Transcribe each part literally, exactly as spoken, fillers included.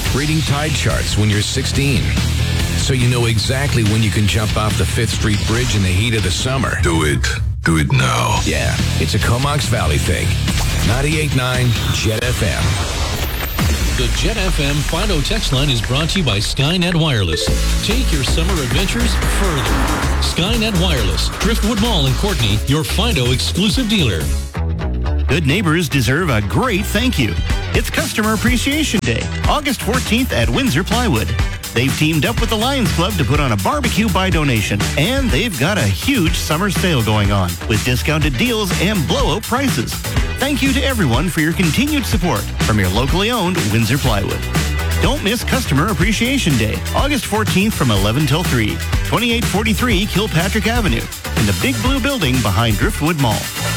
reading tide charts when you're sixteen. So you know exactly when you can jump off the Fifth Street Bridge in the heat of the summer. Do it. Do it now. Yeah, it's a Comox Valley thing. ninety-eight point nine Jet F M. The Jet F M Fido text line is brought to you by Skynet Wireless. Take your summer adventures further. Skynet Wireless, Driftwood Mall in Courtney, your Fido exclusive dealer. Good neighbors deserve a great thank you. It's Customer Appreciation Day, August fourteenth at Windsor Plywood. They've teamed up with the Lions Club to put on a barbecue by donation, and they've got a huge summer sale going on with discounted deals and blowout prices. Thank you to everyone for your continued support from your locally owned Windsor Plywood. Don't miss Customer Appreciation Day, August fourteenth from eleven till three, twenty-eight forty-three Kilpatrick Avenue, in the Big Blue Building behind Driftwood Mall.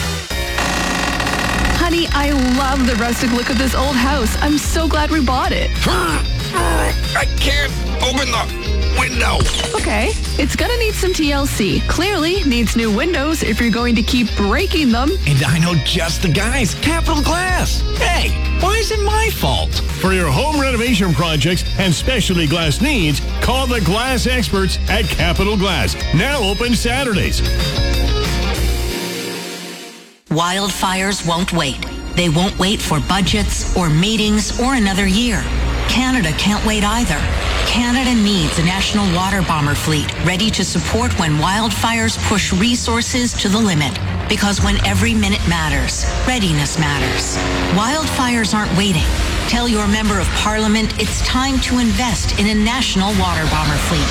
Honey, I love the rustic look of this old house. I'm so glad we bought it. I can't open the window. Okay, it's gonna need some T L C. Clearly needs new windows if you're going to keep breaking them. And I know just the guys, Capital Glass. Hey, why is it my fault? For your home renovation projects and specialty glass needs, call the glass experts at Capital Glass. Now open Saturdays. Wildfires won't wait. They won't wait for budgets or meetings or another year. Canada can't wait either. Canada needs a national water bomber fleet ready to support when wildfires push resources to the limit. Because when every minute matters, readiness matters. Wildfires aren't waiting. Tell your member of parliament it's time to invest in a national water bomber fleet.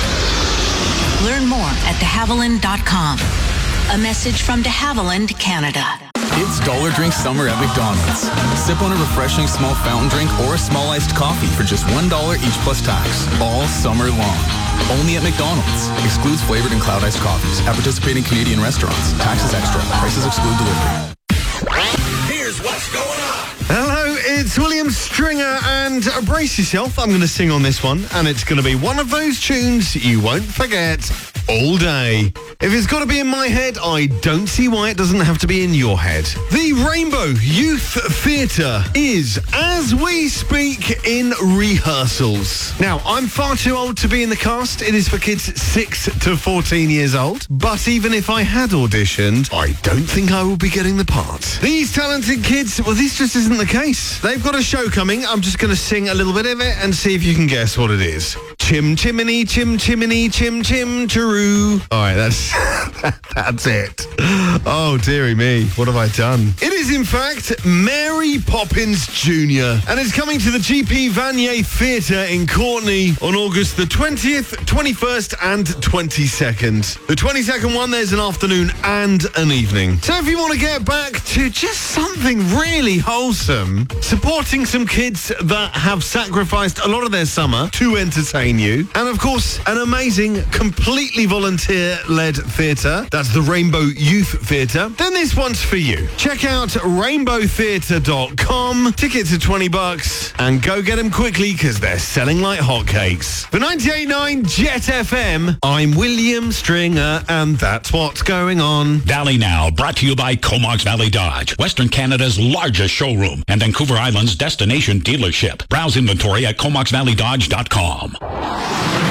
Learn more at de havilland dot com. A message from de Havilland, Canada. It's Dollar Drink Summer at McDonald's. Sip on a refreshing small fountain drink or a small iced coffee for just one dollar each plus tax, all summer long. Only at McDonald's. Excludes flavored and cloud iced coffees at participating Canadian restaurants. Taxes extra. Prices exclude delivery. Here's what's going on. Hello, it's William Stringer, and uh, brace yourself, I'm going to sing on this one, and it's going to be one of those tunes you won't forget all day. If it's got to be in my head, I don't see why it doesn't have to be in your head. The Rainbow Youth Theatre is, as we speak, in rehearsals. Now, I'm far too old to be in the cast. It is for kids six to fourteen years old. But even if I had auditioned, I don't think I will be getting the part. These talented kids, well, this just isn't the case. They've got a show coming. I'm just going to sing a little bit of it and see if you can guess what it is. Chim chimney, chim chimney, chim chim chiroo. All right, that's that's it. Oh, dearie me, what have I done? It is, in fact, Mary Poppins Junior And it's coming to the G P Vanier Theatre in Courtney on August the twentieth, twenty-first and twenty-second. The twenty-second one, there's an afternoon and an evening. So if you want to get back to just something really wholesome, supporting some kids that have sacrificed a lot of their summer to entertain you, and of course, an amazing, completely volunteer-led theatre, that's the Rainbow Youth Theatre, then this one's for you. Check out rainbow theatre dot com. Tickets are twenty bucks, and go get them quickly because they're selling like hotcakes. For ninety-eight point nine Jet F M, I'm William Stringer, and that's what's going on. Valley Now, brought to you by Comox Valley Dodge, Western Canada's largest showroom and Vancouver Island's destination dealership. Browse inventory at comox valley dodge dot com.